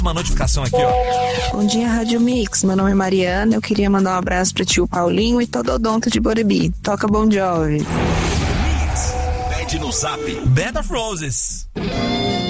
Uma notificação aqui, ó. Bom dia, Rádio Mix. Meu nome é Mariana. Eu queria mandar um abraço pro tio Paulinho e todo odonto de Borebi. Toca Bon Jovi. Mix. Pede no zap. Bed of Roses.